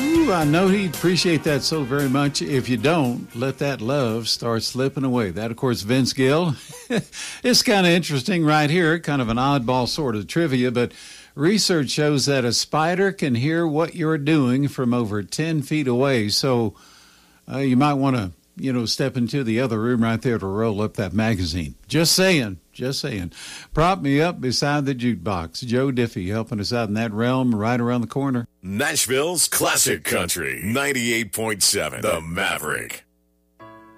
Ooh, I know he'd appreciate that so very much. If you don't, let that love start slipping away. That, of course, Vince Gill. It's kind of interesting right here, kind of an oddball sort of trivia, but research shows that a spider can hear what you're doing from over 10 feet away. So you might want to, step into the other room right there to roll up that magazine. Just saying. Prop me up beside the jukebox. Joe Diffie helping us out in that realm right around the corner. Nashville's Classic Country, 98.7, The Maverick.